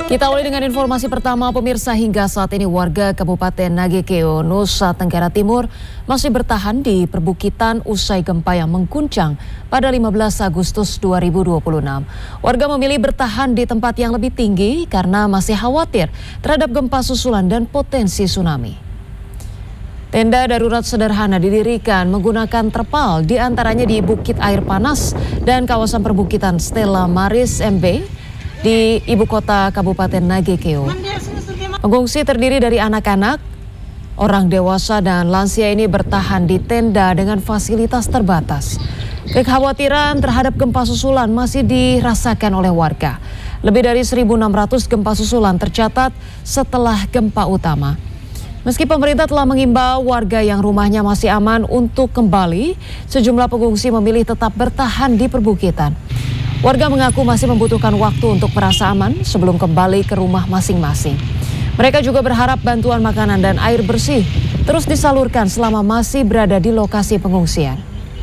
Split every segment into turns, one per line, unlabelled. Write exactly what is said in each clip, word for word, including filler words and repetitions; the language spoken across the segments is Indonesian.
Kita awali dengan informasi pertama, pemirsa. Hingga saat ini warga Kabupaten Nagekeo, Nusa Tenggara Timur masih bertahan di perbukitan usai gempa yang mengguncang pada lima belas Agustus dua ribu dua puluh enam. Warga memilih bertahan di tempat yang lebih tinggi karena masih khawatir terhadap gempa susulan dan potensi tsunami. Tenda darurat sederhana didirikan menggunakan terpal, diantaranya di Bukit Air Panas dan kawasan perbukitan Stella Maris M B di ibu kota Kabupaten Nagekeo. Pengungsi terdiri dari anak-anak, orang dewasa dan lansia ini bertahan di tenda dengan fasilitas terbatas. Kekhawatiran terhadap gempa susulan masih dirasakan oleh warga. Lebih dari seribu enam ratus gempa susulan tercatat setelah gempa utama. Meski pemerintah telah mengimbau warga yang rumahnya masih aman untuk kembali, sejumlah pengungsi memilih tetap bertahan di perbukitan. Warga mengaku masih membutuhkan waktu untuk merasa aman sebelum kembali ke rumah masing-masing. Mereka juga berharap bantuan makanan dan air bersih terus disalurkan selama masih berada di lokasi pengungsian.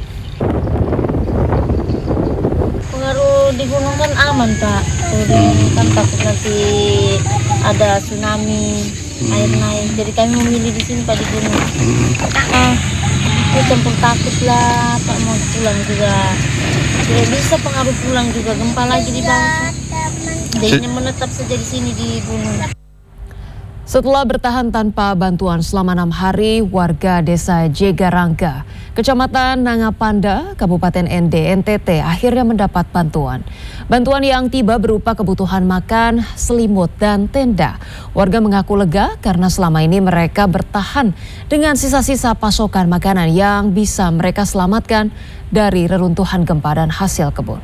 Pengaruh di gunung kan aman, Pak. Jadi kan takut nanti ada tsunami, air naik. Jadi kami memilih di sini, Pak, di gunung. Ah, itu campur takut lah, Pak, mau pulang juga. Tidak bisa pengaruh pulang juga, gempa lagi di bawah. Jadinya menetap saja di sini di gunung.
Setelah bertahan tanpa bantuan selama enam hari, warga desa Jegarangga, Kecamatan Nangapanda, Kabupaten N D N T T akhirnya mendapat bantuan. Bantuan yang tiba berupa kebutuhan makan, selimut, dan tenda. Warga mengaku lega karena selama ini mereka bertahan dengan sisa-sisa pasokan makanan yang bisa mereka selamatkan dari reruntuhan gempa dan hasil kebun.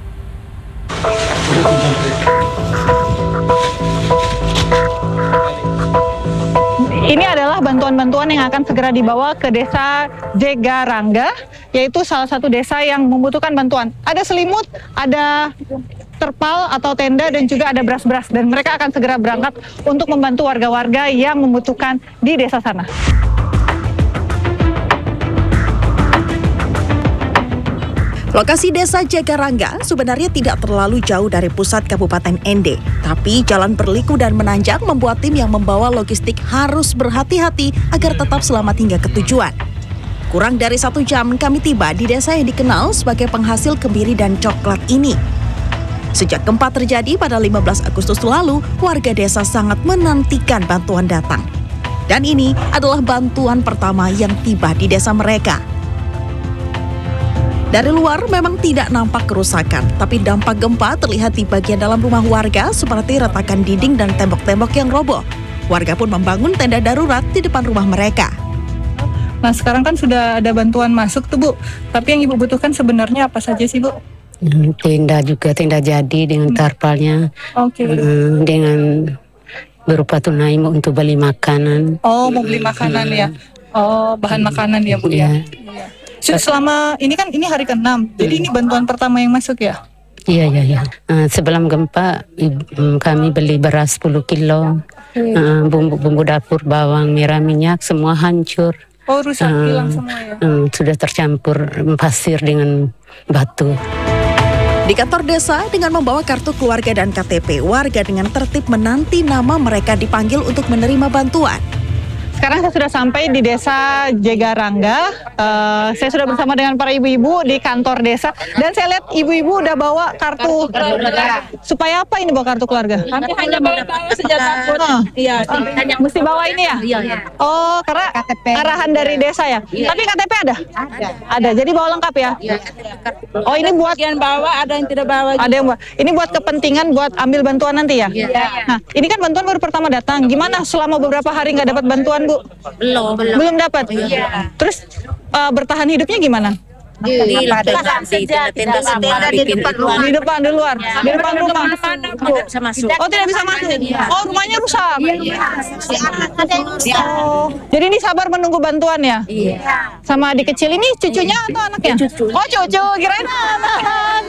Ini adalah bantuan-bantuan yang akan segera dibawa ke desa Jegarangga, yaitu salah satu desa yang membutuhkan bantuan. Ada selimut, ada terpal atau tenda, dan juga ada beras-beras. Dan mereka akan segera berangkat untuk membantu warga-warga yang membutuhkan di desa sana.
Lokasi desa Jegarangga sebenarnya tidak terlalu jauh dari pusat Kabupaten N D, tapi jalan berliku dan menanjak membuat tim yang membawa logistik harus berhati-hati agar tetap selamat hingga ke tujuan. Kurang dari satu jam kami tiba di desa yang dikenal sebagai penghasil kemiri dan coklat ini. Sejak gempa terjadi pada lima belas Agustus lalu, warga desa sangat menantikan bantuan datang. Dan ini adalah bantuan pertama yang tiba di desa mereka. Dari luar memang tidak nampak kerusakan, tapi dampak gempa terlihat di bagian dalam rumah warga seperti retakan dinding dan tembok-tembok yang roboh. Warga pun membangun tenda darurat di depan rumah mereka.
Nah, sekarang kan sudah ada bantuan masuk tuh, Bu. Tapi yang Ibu butuhkan sebenarnya apa saja sih, Bu?
Tenda juga, tenda jadi dengan terpalnya. Oke. Okay. Dengan berupa tunai untuk beli makanan.
Oh, mau beli makanan ya? Oh, bahan makanan ya, Bu ya? Iya. Selama ini kan ini hari keenam, jadi ini bantuan pertama yang masuk ya?
Iya, iya, iya. Uh, sebelum gempa um, kami beli beras sepuluh kilo, uh, bumbu-bumbu dapur, bawang merah, minyak, semua hancur.
Oh, rusak, uh, hilang semua ya?
Um, sudah tercampur pasir dengan batu.
Di kantor desa dengan membawa kartu keluarga dan K T P, warga dengan tertib menanti nama mereka dipanggil untuk menerima bantuan.
Sekarang saya sudah sampai di desa Jegarangga. Uh, saya sudah bersama dengan para ibu-ibu di kantor desa. Dan saya lihat ibu-ibu udah bawa kartu, kartu keluarga. Supaya apa ini bawa kartu keluarga?
Kami hanya bawa senjata takut.
Oh.
Iya,
oh. Mesti bawa ini ya?
Iya, iya.
Oh, karena K T P. Arahan dari desa ya? Iya. Tapi K T P ada? Ada. Ada, jadi bawa lengkap ya? Iya. Oh, ini buat
yang bawa, ada yang tidak bawa.
Ada yang bawa. Ini buat kepentingan buat ambil bantuan nanti ya? Iya. Nah, ini kan bantuan baru pertama datang. Gimana selama beberapa hari nggak dapat bantuan, Bu?
Belum, belum.
Belum dapat? Iya. Terus uh, bertahan hidupnya gimana?
Di depan saja, tenda sama di depan rumah.
Di depan, di luar,
ya.
Di depan rumah.
Tidak bisa masuk.
Oh, tidak bisa masuk.
Ya.
Oh, rumahnya rusak.
Iya.
Oh, jadi ini sabar menunggu bantuan ya?
Iya.
Sama adik kecil ini cucunya atau anaknya?
Cucu.
Oh, cucu, kirain anak.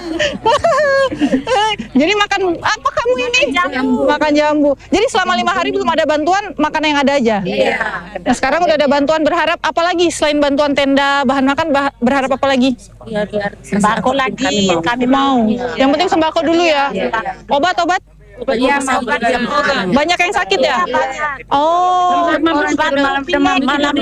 Jadi makan apa kamu ini?
Jambu.
Makan jambu. Jadi selama lima hari belum ada bantuan, makan yang ada aja.
Iya.
Nah, sekarang udah ada bantuan, berharap apa lagi selain bantuan tenda, bahan makan, bah berharap apa lagi?
Ya, biar sembako lagi
kami mau. Kami mau. Ya. Yang penting sembako dulu ya.
Ya.
Obat-obat? Iya, banyak yang sakit ya? Oh,
malam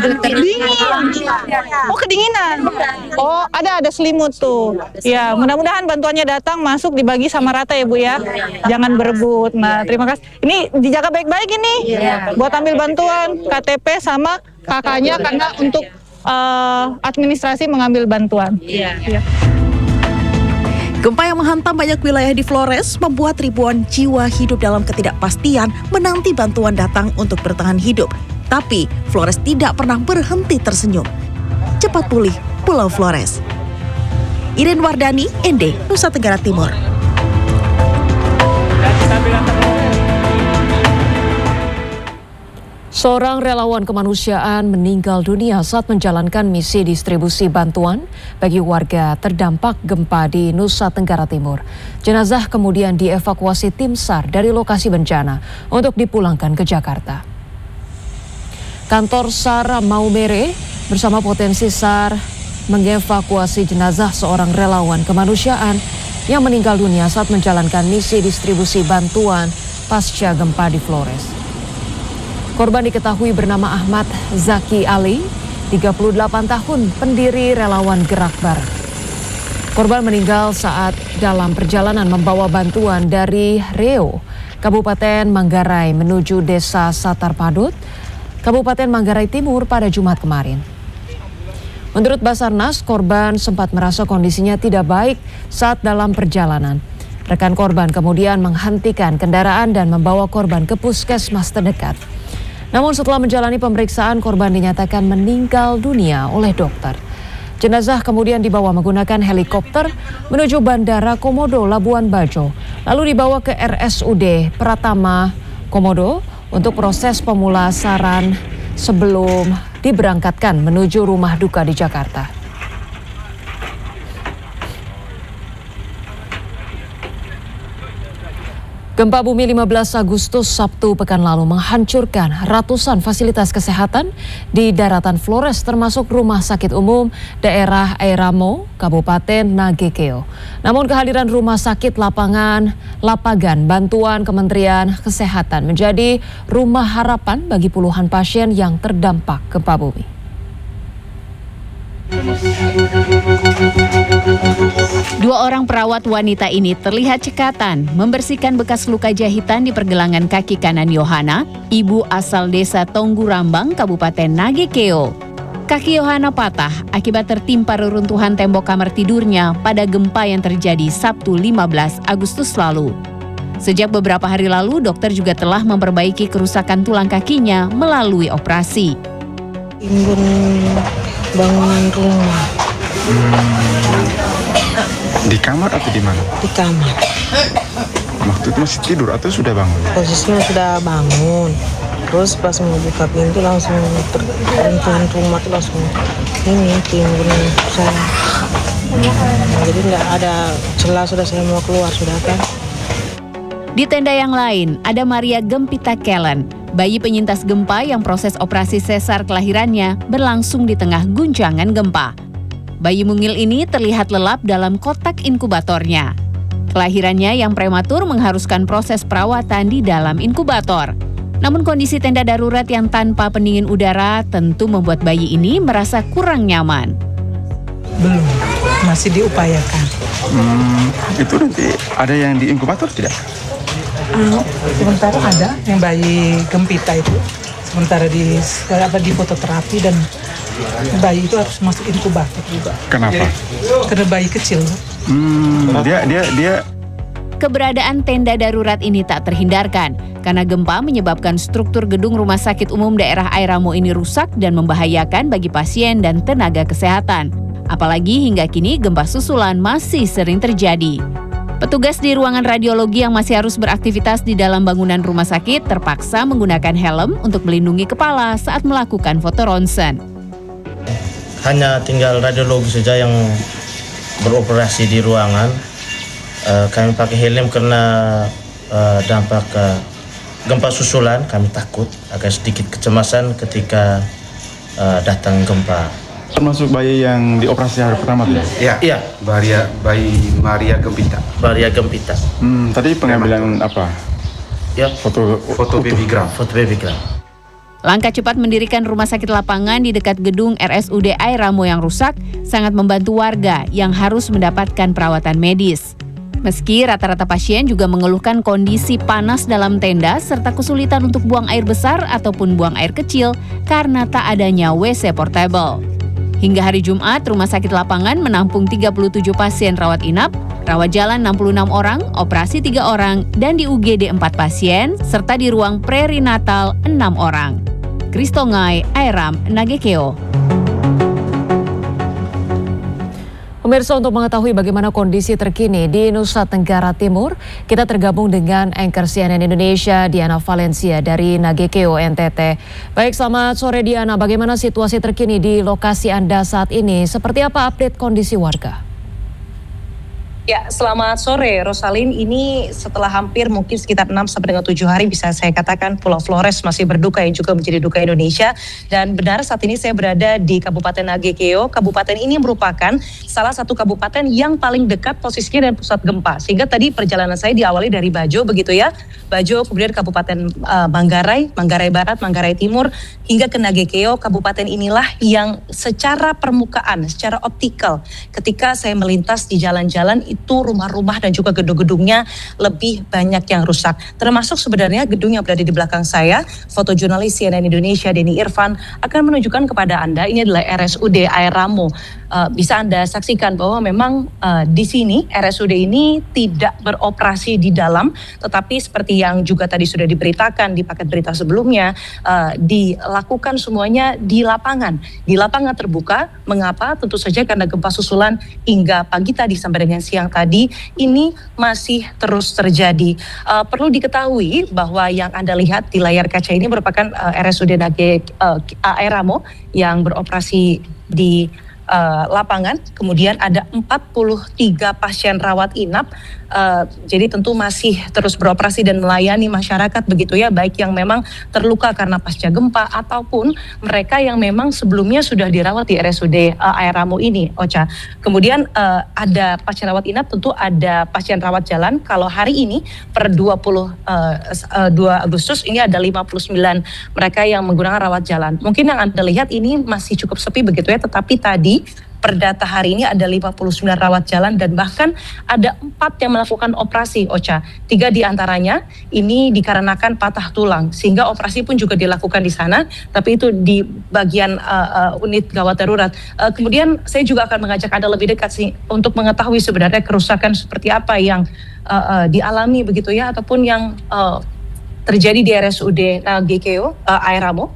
oh kedinginan. Oh, ada ada selimut tuh. Ya, mudah-mudahan bantuannya datang, masuk, dibagi sama rata ya Bu ya. Jangan berebut. Nah, terima kasih. Ini dijaga baik-baik ini. Buat ambil bantuan K T P sama kakaknya karena untuk uh, administrasi mengambil bantuan. Iya. Ya.
Gempa yang menghantam banyak wilayah di Flores membuat ribuan jiwa hidup dalam ketidakpastian menanti bantuan datang untuk bertahan hidup. Tapi Flores tidak pernah berhenti tersenyum. Cepat pulih Pulau Flores. Iren Wardani, N D, Nusa Tenggara Timur.
Seorang relawan kemanusiaan meninggal dunia saat menjalankan misi distribusi bantuan bagi warga terdampak gempa di Nusa Tenggara Timur. Jenazah kemudian dievakuasi tim SAR dari lokasi bencana untuk dipulangkan ke Jakarta. Kantor SAR Maumere bersama potensi SAR mengevakuasi jenazah seorang relawan kemanusiaan yang meninggal dunia saat menjalankan misi distribusi bantuan pasca gempa di Flores. Korban diketahui bernama Ahmad Zaki Ali, tiga puluh delapan tahun, pendiri relawan Gerak Bareng. Korban meninggal saat dalam perjalanan membawa bantuan dari Reo, Kabupaten Manggarai menuju Desa Satar Padut, Kabupaten Manggarai Timur pada Jumat kemarin. Menurut Basarnas, korban sempat merasa kondisinya tidak baik saat dalam perjalanan. Rekan korban kemudian menghentikan kendaraan dan membawa korban ke puskesmas terdekat. Namun setelah menjalani pemeriksaan, korban dinyatakan meninggal dunia oleh dokter. Jenazah kemudian dibawa menggunakan helikopter menuju Bandara Komodo Labuan Bajo, lalu dibawa ke R S U D Pratama Komodo untuk proses pemulasaran sebelum diberangkatkan menuju rumah duka di Jakarta. Gempa bumi lima belas Agustus Sabtu pekan lalu menghancurkan ratusan fasilitas kesehatan di daratan Flores termasuk Rumah Sakit Umum Daerah Airamo, Kabupaten Nagekeo. Namun kehadiran Rumah Sakit Lapangan Lapagan Bantuan Kementerian Kesehatan menjadi rumah harapan bagi puluhan pasien yang terdampak gempa bumi.
Dua orang perawat wanita ini terlihat cekatan membersihkan bekas luka jahitan di pergelangan kaki kanan Yohana, ibu asal desa Tonggurambang, Kabupaten Nagekeo. Kaki Yohana patah akibat tertimpa reruntuhan tembok kamar tidurnya pada gempa yang terjadi Sabtu lima belas Agustus lalu. Sejak beberapa hari lalu, dokter juga telah memperbaiki kerusakan tulang kakinya melalui operasi.
Timbun bangunan rumah.
Hmm. Di kamar atau di mana?
Di kamar.
Waktu itu masih tidur atau sudah bangun?
Posisinya sudah bangun. Terus pas mau buka pintu langsung terbenturan rumah itu langsung ini timbun saya. Hmm, jadi nggak ada celah, sudah saya mau keluar sudah kan.
Di tenda yang lain ada Maria Gempita Kellen, bayi penyintas gempa yang proses operasi sesar kelahirannya berlangsung di tengah guncangan gempa. Bayi mungil ini terlihat lelap dalam kotak inkubatornya. Kelahirannya yang prematur mengharuskan proses perawatan di dalam inkubator. Namun kondisi tenda darurat yang tanpa pendingin udara tentu membuat bayi ini merasa kurang nyaman.
Belum, masih diupayakan.
Hmm, itu nanti ada yang di inkubator tidak?
Hmm, sementara ada yang bayi Gempita itu. Sementara di apa di fototerapi dan bayi itu harus masuk inkubator juga.
Kenapa?
Karena bayi kecil.
Hmm, dia dia dia.
Keberadaan tenda darurat ini tak terhindarkan karena gempa menyebabkan struktur gedung Rumah Sakit Umum Daerah Airamo ini rusak dan membahayakan bagi pasien dan tenaga kesehatan. Apalagi hingga kini gempa susulan masih sering terjadi. Petugas di ruangan radiologi yang masih harus beraktivitas di dalam bangunan rumah sakit terpaksa menggunakan helm untuk melindungi kepala saat melakukan foto ronsen.
Hanya tinggal radiologi saja yang beroperasi di ruangan. Uh, kami pakai helm karena uh, dampak uh, gempa susulan. Kami takut agak sedikit kecemasan ketika uh, datang gempa.
termasuk bayi yang dioperasi hari pertama tuh?
Iya, iya. Maria, bayi Maria Gempita.
Maria Gempita.
Hmm, tadi pengambilan apa?
Ya,
foto foto babygram.
Foto babygram.
Langkah cepat mendirikan rumah sakit lapangan di dekat gedung R S U D Airamo yang rusak sangat membantu warga yang harus mendapatkan perawatan medis. Meski rata-rata pasien juga mengeluhkan kondisi panas dalam tenda serta kesulitan untuk buang air besar ataupun buang air kecil karena tak adanya W C portable. Hingga hari Jumat, rumah sakit lapangan menampung tiga puluh tujuh pasien rawat inap, rawat jalan enam puluh enam orang, operasi tiga orang, dan di U G D empat pasien, serta di ruang perinatal enam orang. Kristongai, Airam, Nagekeo.
Pemirsa, untuk mengetahui bagaimana kondisi terkini di Nusa Tenggara Timur, kita tergabung dengan anchor C N N Indonesia Diana Valencia dari Nagekeo N T T. Baik, selamat sore Diana, bagaimana situasi terkini di lokasi Anda saat ini? Seperti apa update kondisi warga?
Ya, selamat sore Rosalin. Ini setelah hampir mungkin sekitar enam sampai dengan tujuh hari bisa saya katakan Pulau Flores masih berduka yang juga menjadi duka Indonesia. Dan benar saat ini saya berada di Kabupaten Nagekeo. Kabupaten ini merupakan salah satu kabupaten yang paling dekat posisinya dengan pusat gempa. Sehingga tadi perjalanan saya diawali dari Bajo begitu ya. Bajo, kemudian Kabupaten uh, Manggarai, Manggarai Barat, Manggarai Timur, hingga ke Nagekeo. Kabupaten inilah yang secara permukaan, secara optikal ketika saya melintas di jalan-jalan itu rumah-rumah dan juga gedung-gedungnya lebih banyak yang rusak. Termasuk sebenarnya gedung yang berada di belakang saya, fotojurnalis C N N Indonesia Denny Irfan akan menunjukkan kepada Anda, ini adalah R S U D Airamo. Uh, bisa Anda saksikan bahwa memang uh, di sini R S U D ini tidak beroperasi di dalam, tetapi seperti yang juga tadi sudah diberitakan di paket berita sebelumnya, uh, dilakukan semuanya di lapangan. Di lapangan terbuka, mengapa? Tentu saja karena gempa susulan hingga pagi tadi sampai dengan siang tadi ini masih terus terjadi. Uh, perlu diketahui bahwa yang Anda lihat di layar kaca ini merupakan uh, R S U D Nage uh, Airamo yang beroperasi di uh, lapangan. Kemudian ada empat puluh tiga pasien rawat inap. Uh, jadi tentu masih terus beroperasi dan melayani masyarakat begitu ya, baik yang memang terluka karena pasca gempa ataupun mereka yang memang sebelumnya sudah dirawat di R S U D uh, Airamo ini, Ocha. Kemudian uh, ada pasien rawat inap, tentu ada pasien rawat jalan. Kalau hari ini per dua puluh dua Agustus ini ada lima puluh sembilan mereka yang menggunakan rawat jalan. Mungkin yang Anda lihat ini masih cukup sepi begitu ya, tetapi tadi per data hari ini ada lima puluh sembilan rawat jalan dan bahkan ada empat yang melakukan operasi, Ocha. Tiga diantaranya ini dikarenakan patah tulang, sehingga operasi pun juga dilakukan di sana, tapi itu di bagian uh, uh, unit gawat darurat. Uh, kemudian saya juga akan mengajak Anda lebih dekat sih untuk mengetahui sebenarnya kerusakan seperti apa yang uh, uh, dialami begitu ya, ataupun yang uh, terjadi di R S U D Nagekeo uh, Airamo.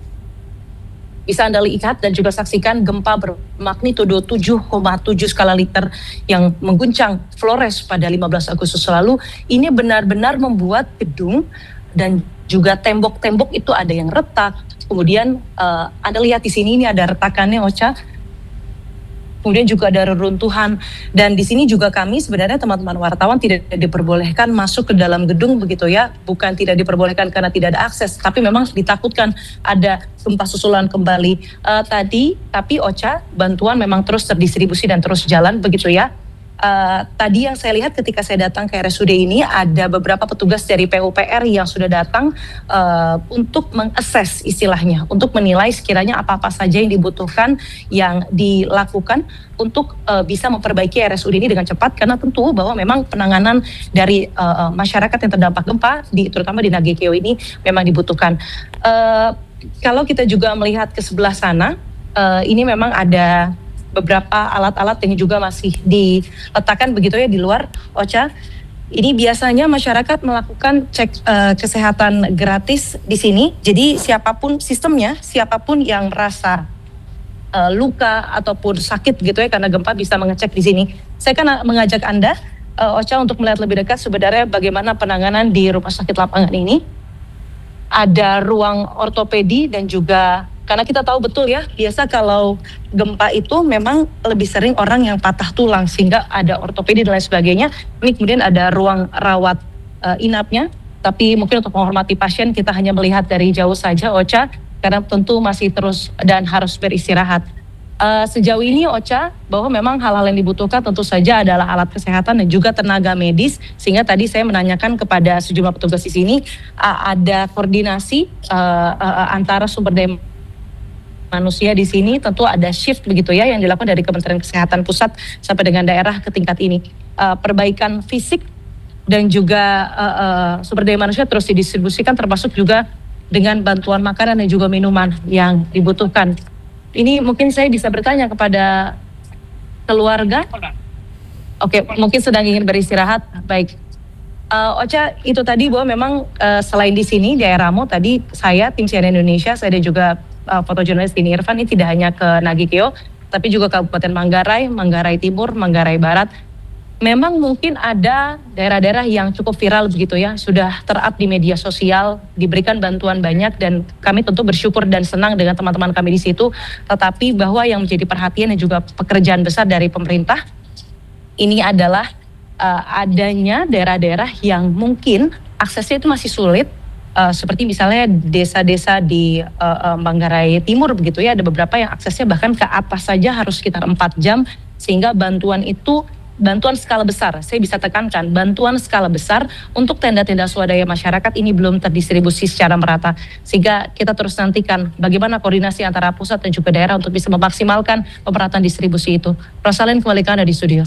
Bisa Anda lihat dan juga saksikan gempa bermagnitudo tujuh koma tujuh skala Richter yang mengguncang Flores pada lima belas Agustus lalu. Ini benar-benar membuat gedung dan juga tembok-tembok itu ada yang retak. Kemudian uh, Anda lihat di sini ini ada retakannya, Ocha. Kemudian juga ada reruntuhan, dan di sini juga kami sebenarnya teman-teman wartawan tidak diperbolehkan masuk ke dalam gedung begitu ya, bukan tidak diperbolehkan karena tidak ada akses, tapi memang ditakutkan ada gempa susulan kembali uh, tadi. Tapi Ocha, bantuan memang terus terdistribusi dan terus jalan begitu ya. Uh, tadi yang saya lihat ketika saya datang ke R S U D ini ada beberapa petugas dari P U P R yang sudah datang uh, untuk mengakses istilahnya, untuk menilai sekiranya apa-apa saja yang dibutuhkan yang dilakukan untuk uh, bisa memperbaiki R S U D ini dengan cepat, karena tentu bahwa memang penanganan dari uh, masyarakat yang terdampak gempa di, terutama di Nagekeo ini memang dibutuhkan. Uh, kalau kita juga melihat ke sebelah sana, uh, ini memang ada beberapa alat-alat yang juga masih diletakkan begitu ya di luar, Ocha. Ini biasanya masyarakat melakukan cek uh, kesehatan gratis di sini. Jadi siapapun sistemnya, siapapun yang merasa uh, luka ataupun sakit gitu ya karena gempa bisa mengecek di sini. Saya kan mengajak Anda, uh, Ocha, untuk melihat lebih dekat sebenarnya bagaimana penanganan di rumah sakit lapangan ini. Ada ruang ortopedi dan juga, karena kita tahu betul ya, biasa kalau gempa itu memang lebih sering orang yang patah tulang sehingga ada ortopedi dan lain sebagainya. Ini kemudian ada ruang rawat uh, inapnya, tapi mungkin untuk menghormati pasien kita hanya melihat dari jauh saja, Ocha, karena tentu masih terus dan harus beristirahat. Uh, sejauh ini Ocha, bahwa memang hal-hal yang dibutuhkan tentu saja adalah alat kesehatan dan juga tenaga medis, sehingga tadi saya menanyakan kepada sejumlah petugas di sini uh, ada koordinasi uh, uh, antara sumber daya manusia di sini, tentu ada shift begitu ya yang dilakukan dari Kementerian Kesehatan Pusat sampai dengan daerah ke tingkat ini. Uh, perbaikan fisik dan juga uh, uh, sumber daya manusia terus didistribusikan, termasuk juga dengan bantuan makanan dan juga minuman yang dibutuhkan. Ini mungkin saya bisa bertanya kepada keluarga. Oke, mungkin sedang ingin beristirahat. Baik, uh, Ocha, itu tadi bahwa memang uh, selain di sini di Airamo tadi saya tim C N N Indonesia, saya dan juga uh, fotojurnalis Dini Irfan ini tidak hanya ke Nagekeo, tapi juga Kabupaten Manggarai, Manggarai Timur, Manggarai Barat. Memang mungkin ada daerah-daerah yang cukup viral begitu ya, sudah ter-up di media sosial, diberikan bantuan banyak dan kami tentu bersyukur dan senang dengan teman-teman kami di situ. Tetapi bahwa yang menjadi perhatian dan juga pekerjaan besar dari pemerintah ini adalah uh, adanya daerah-daerah yang mungkin aksesnya itu masih sulit, uh, seperti misalnya desa-desa di uh, uh, Manggarai Timur begitu ya, ada beberapa yang aksesnya bahkan ke atas saja harus sekitar empat jam, sehingga bantuan itu bantuan skala besar, saya bisa tekankan, bantuan skala besar untuk tenda-tenda swadaya masyarakat ini belum terdistribusi secara merata. Sehingga kita terus nantikan bagaimana koordinasi antara pusat dan juga daerah untuk bisa memaksimalkan pemerataan distribusi itu. Rosalyn, kembali ke Anda di studio.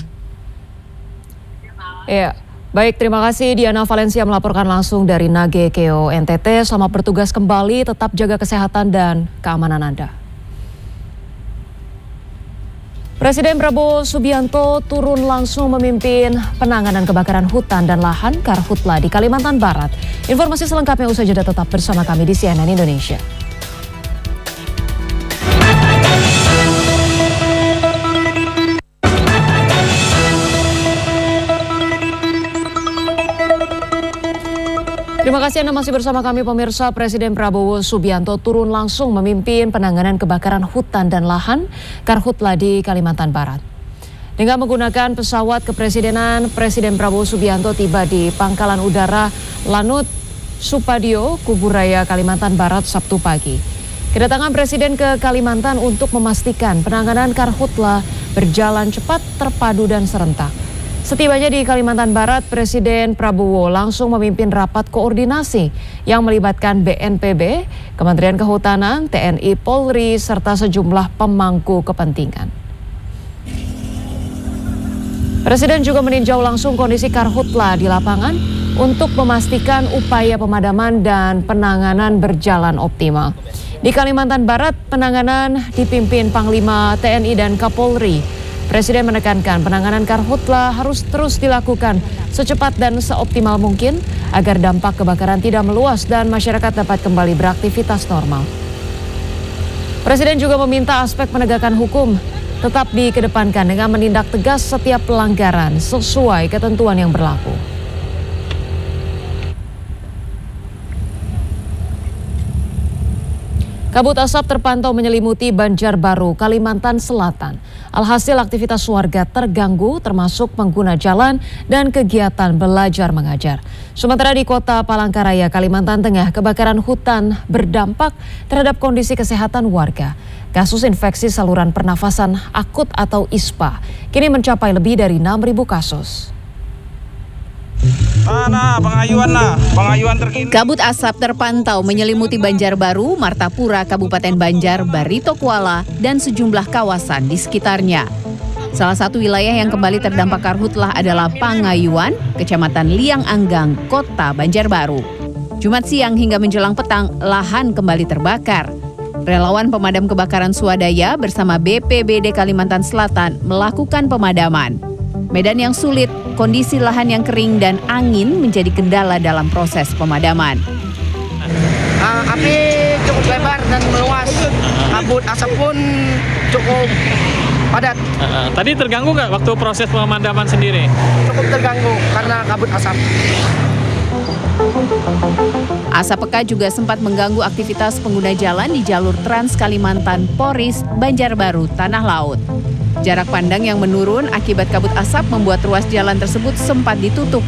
Ya, baik, terima kasih Diana Valencia melaporkan langsung dari Nagekeo N T T. Selamat bertugas kembali, tetap jaga kesehatan dan keamanan Anda. Presiden Prabowo Subianto turun langsung memimpin penanganan kebakaran hutan dan lahan Karhutla di Kalimantan Barat. Informasi selengkapnya usai jeda, tetap bersama kami di C N N Indonesia. Terima kasih Anda masih bersama kami pemirsa. Presiden Prabowo Subianto turun langsung memimpin penanganan kebakaran hutan dan lahan Karhutla di Kalimantan Barat. Dengan menggunakan pesawat kepresidenan, Presiden Prabowo Subianto tiba di Pangkalan Udara Lanut Supadio, Kuburaya, Kalimantan Barat Sabtu pagi. Kedatangan Presiden ke Kalimantan untuk memastikan penanganan Karhutla berjalan cepat, terpadu dan serentak. Setibanya di Kalimantan Barat, Presiden Prabowo langsung memimpin rapat koordinasi yang melibatkan B N P B, Kementerian Kehutanan, T N I, Polri, serta sejumlah pemangku kepentingan. Presiden juga meninjau langsung kondisi Karhutla di lapangan untuk memastikan upaya pemadaman dan penanganan berjalan optimal. Di Kalimantan Barat, penanganan dipimpin Panglima T N I dan Kapolri. Presiden menekankan penanganan Karhutla harus terus dilakukan secepat dan seoptimal mungkin agar dampak kebakaran tidak meluas dan masyarakat dapat kembali beraktivitas normal. Presiden juga meminta aspek penegakan hukum tetap dikedepankan dengan menindak tegas setiap pelanggaran sesuai ketentuan yang berlaku. Kabut asap terpantau menyelimuti Banjarbaru, Kalimantan Selatan. Alhasil aktivitas warga terganggu termasuk pengguna jalan dan kegiatan belajar mengajar. Sementara di kota Palangkaraya, Kalimantan Tengah, kebakaran hutan berdampak terhadap kondisi kesehatan warga. Kasus infeksi saluran pernafasan akut atau I S P A kini mencapai lebih dari enam ribu kasus.
Mana pengayuan nah, pengayuan terkini.
Kabut asap terpantau menyelimuti Banjarbaru, Martapura, Kabupaten Banjar, Barito Kuala, dan sejumlah kawasan di sekitarnya. Salah satu wilayah yang kembali terdampak Karhutla adalah Pangayuan, Kecamatan Liang Anggang, Kota Banjarbaru. Jumat siang hingga menjelang petang, lahan kembali terbakar. Relawan pemadam kebakaran swadaya bersama B P B D Kalimantan Selatan melakukan pemadaman. Medan yang sulit, kondisi lahan yang kering dan angin menjadi kendala dalam proses pemadaman.
Uh, api cukup lebar dan meluas, kabut asap pun cukup padat.
Uh, tadi terganggu nggak waktu proses pemadaman sendiri?
Cukup terganggu karena kabut asap.
Asap pekat juga sempat mengganggu aktivitas pengguna jalan di jalur Trans Kalimantan Poris, Banjarbaru, Tanah Laut. Jarak pandang yang menurun akibat kabut asap membuat ruas jalan tersebut sempat ditutup